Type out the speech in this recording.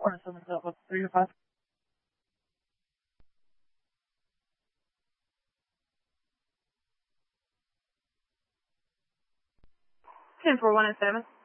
corner summons up with 3 to 5. 10-4-1 and 7.